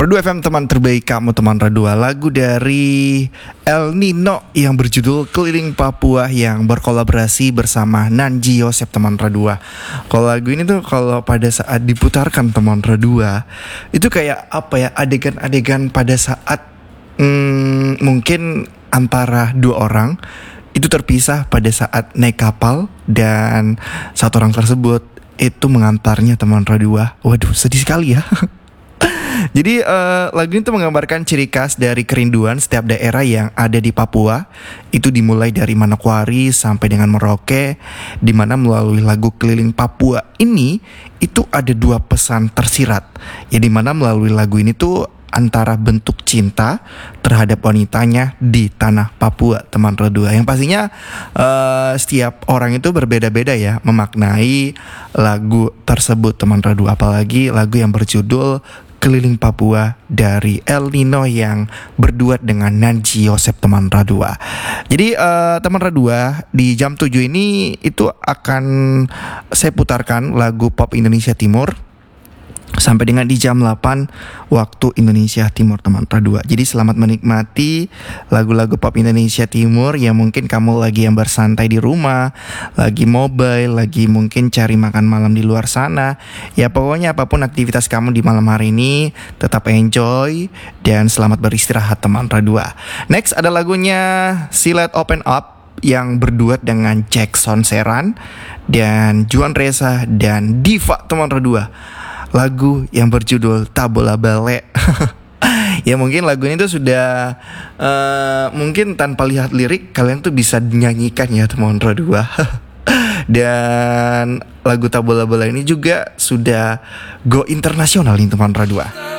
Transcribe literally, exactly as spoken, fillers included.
Radu F M, teman terbaik kamu, teman Radua. Lagu dari El Nino yang berjudul Keliling Papua yang berkolaborasi bersama Nanji Yosep, teman Radua. Kalau lagu ini tuh kalau pada saat diputarkan, teman Radua, itu kayak apa ya, adegan-adegan pada saat hmm, mungkin antara dua orang itu terpisah pada saat naik kapal dan satu orang tersebut itu mengantarnya, teman Radua. Waduh, sedih sekali ya. Jadi uh, lagu ini tuh menggambarkan ciri khas dari kerinduan setiap daerah yang ada di Papua. Itu dimulai dari Manokwari sampai dengan Merauke, di mana melalui lagu Keliling Papua ini itu ada dua pesan tersirat. Ya, di mana melalui lagu ini tuh antara bentuk cinta terhadap wanitanya di tanah Papua, teman Radua. Yang pastinya uh, setiap orang itu berbeda-beda ya memaknai lagu tersebut, teman Radua. Apalagi lagu yang berjudul Keliling Papua dari El Nino yang berduet dengan Nanji Yosep, teman Radua. Jadi uh, teman Radua, di jam tujuh ini itu akan saya putarkan lagu pop Indonesia Timur sampai dengan di jam delapan waktu Indonesia Timur, teman Radua. Jadi selamat menikmati lagu-lagu pop Indonesia Timur yang mungkin kamu lagi yang bersantai di rumah, lagi mobile, lagi mungkin cari makan malam di luar sana. Ya pokoknya apapun aktivitas kamu di malam hari ini, tetap enjoy dan selamat beristirahat, teman Radua. Next ada lagunya Silet Open Up yang berduet dengan Jackson Seran dan Juan Reza dan Diva, teman Radua. Lagu yang berjudul Tabola Bale. Ya mungkin lagu ini tuh sudah uh, mungkin tanpa lihat lirik kalian tuh bisa nyanyikan ya, teman Radua. Dan lagu Tabola Bale ini juga sudah go internasional nih, teman Radua.